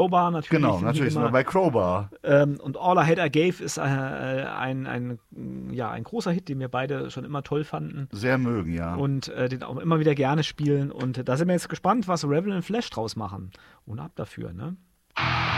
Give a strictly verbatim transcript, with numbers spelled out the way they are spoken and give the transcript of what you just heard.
Crowbar natürlich. Genau, natürlich, sind wir bei Crowbar. Ähm, und All I Had I Gave ist äh, ein, ein, ja, ein großer Hit, den wir beide schon immer toll fanden. Sehr mögen, ja. Und äh, den auch immer wieder gerne spielen. Und da sind wir jetzt gespannt, was Revel und Flash draus machen. Und ab dafür, ne?